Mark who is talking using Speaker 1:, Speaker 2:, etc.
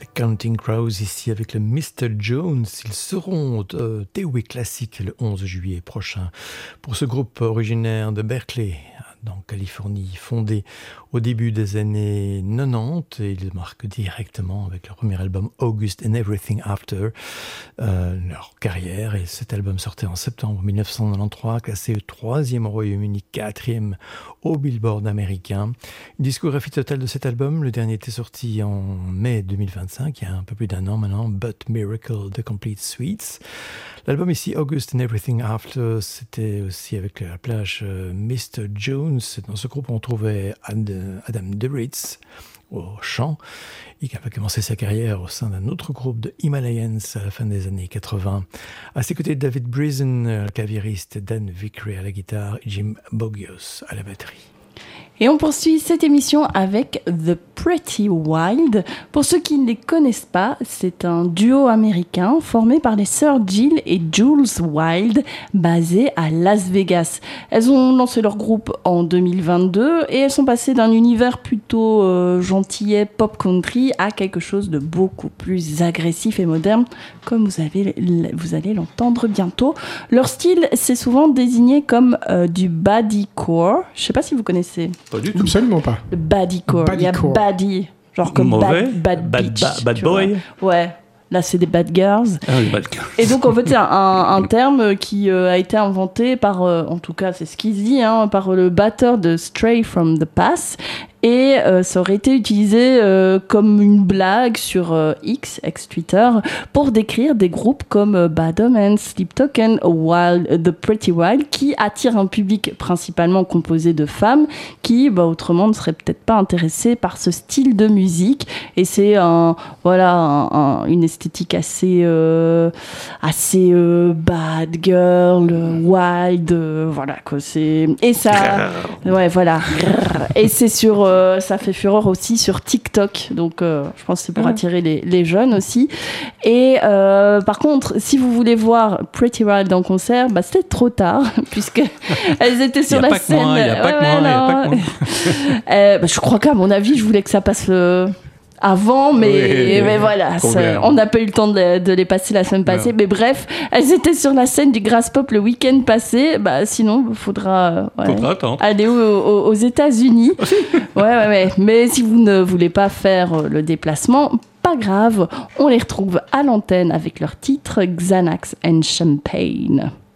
Speaker 1: Counting Crows ici avec le Mr. Jones. Ils seront Dewey Classic le 11 juillet prochain pour ce groupe originaire de Berkeley, en Californie, fondé au début des années 90, et ils marquent directement avec leur premier album August and Everything After leur carrière. Et cet album sortait en septembre 1993, classé 3e au Royaume-Uni, 4e au Billboard américain. Une discographie totale de cet album, le dernier était sorti en mai 2025, il y a un peu plus d'un an maintenant, But Miracle, The Complete Suites. L'album ici, August and Everything After, c'était aussi avec la plage Mr. Jones. Dans ce groupe, on trouvait Adam Duritz au chant. Il avait commencé sa carrière au sein d'un autre groupe de Himalayans à la fin des années 80. À ses côtés, David Breezen, le claviériste, Dan Vickery à la guitare, Jim Bogios à la batterie.
Speaker 2: Et on poursuit cette émission avec The Pretty Wild. Pour ceux qui ne les connaissent pas, c'est un duo américain formé par les sœurs Jill et Jules Wild, basés à Las Vegas. Elles ont lancé leur groupe en 2022 et elles sont passées d'un univers plutôt gentillet pop country à quelque chose de beaucoup plus agressif et moderne, comme vous allez l'entendre bientôt. Leur style, c'est souvent désigné comme du baddiecore. Je ne sais pas si vous connaissez.
Speaker 3: Pas du tout.
Speaker 4: Absolument pas.
Speaker 2: Le baddiecore. Il y a baddie, genre comme
Speaker 1: mauvais,
Speaker 2: bad bitch.
Speaker 1: Bad boy.
Speaker 2: Ouais. Là, c'est des bad girls.
Speaker 1: Ah oui, bad girls.
Speaker 2: Et donc, en fait, c'est un terme qui a été inventé par, en tout cas, c'est ce qu'il dit, par le batteur de Stray from the Pass. Et ça aurait été utilisé comme une blague sur ex-Twitter, pour décrire des groupes comme Bad Omens, Sleep Token, The Pretty Wild, qui attirent un public principalement composé de femmes qui, autrement, ne seraient peut-être pas intéressées par ce style de musique. Et c'est une esthétique assez bad girl, wild, voilà quoi. Et ça, ouais, voilà. Et c'est ça fait fureur aussi sur TikTok, donc je pense que c'est pour attirer les jeunes aussi. Et par contre, si vous voulez voir Pretty Wild en concert, c'était trop tard, puisque elles étaient sur la scène.
Speaker 1: Il n'y a pas que moi.
Speaker 2: Je crois qu'à mon avis, je voulais que ça passe avant, mais voilà, on n'a pas eu le temps de les passer la semaine passée. Mais bref, elles étaient sur la scène du Grass Pop le week-end passé. Sinon, il faudra aller aux États-Unis. ouais. Mais si vous ne voulez pas faire le déplacement, pas grave, on les retrouve à l'antenne avec leur titre Xanax and Champagne.